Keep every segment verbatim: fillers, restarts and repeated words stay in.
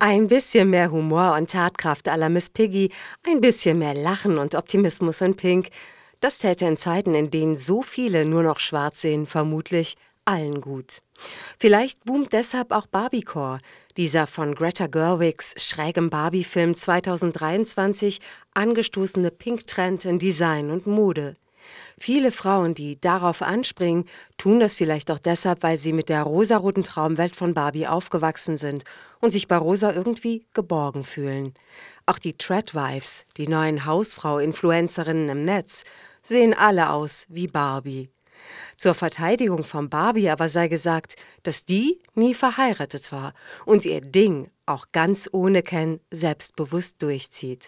Ein bisschen mehr Humor und Tatkraft à la Miss Piggy, ein bisschen mehr Lachen und Optimismus in Pink. Das täte in Zeiten, in denen so viele nur noch schwarz sehen, vermutlich allen gut. Vielleicht boomt deshalb auch Barbiecore, dieser von Greta Gerwigs schrägem Barbie-Film zweitausenddreiundzwanzig angestoßene Pink-Trend in Design und Mode. Viele Frauen, die darauf anspringen, tun das vielleicht auch deshalb, weil sie mit der rosaroten Traumwelt von Barbie aufgewachsen sind und sich bei Rosa irgendwie geborgen fühlen. Auch die Tradwives, die neuen Hausfrau-Influencerinnen im Netz, sehen alle aus wie Barbie. Zur Verteidigung von Barbie aber sei gesagt, dass die nie verheiratet war und ihr Ding auch ganz ohne Ken selbstbewusst durchzieht.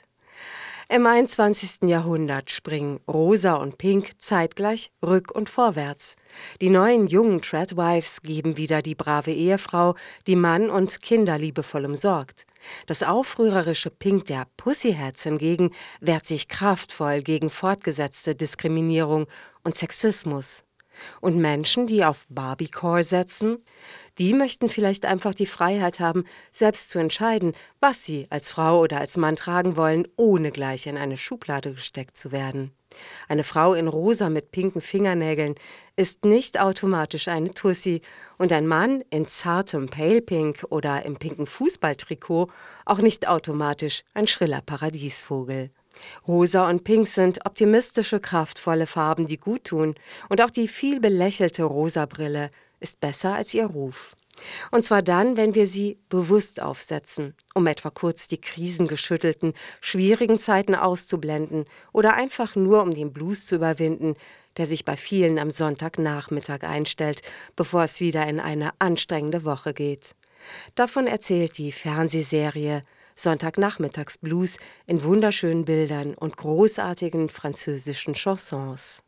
Im einundzwanzigsten Jahrhundert springen Rosa und Pink zeitgleich rück- und vorwärts. Die neuen jungen Tradwives geben wieder die brave Ehefrau, die Mann und Kinder liebevoll umsorgt. Das aufrührerische Pink der Pussyhats hingegen wehrt sich kraftvoll gegen fortgesetzte Diskriminierung und Sexismus. Und Menschen, die auf Barbiecore setzen, die möchten vielleicht einfach die Freiheit haben, selbst zu entscheiden, was sie als Frau oder als Mann tragen wollen, ohne gleich in eine Schublade gesteckt zu werden. Eine Frau in rosa mit pinken Fingernägeln ist nicht automatisch eine Tussi und ein Mann in zartem Pale Pink oder im pinken Fußballtrikot auch nicht automatisch ein schriller Paradiesvogel. Rosa und Pink sind optimistische, kraftvolle Farben, die gut tun. Und auch die viel belächelte rosa Brille ist besser als ihr Ruf. Und zwar dann, wenn wir sie bewusst aufsetzen, um etwa kurz die krisengeschüttelten, schwierigen Zeiten auszublenden oder einfach nur um den Blues zu überwinden, der sich bei vielen am Sonntagnachmittag einstellt, bevor es wieder in eine anstrengende Woche geht. Davon erzählt die Fernsehserie Sonntagnachmittagsblues in wunderschönen Bildern und großartigen französischen Chansons.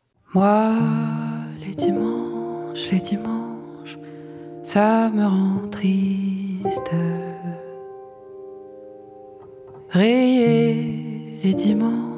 Moi, les dimanches, les dimanches, ça me rend triste. Rayer les dimanches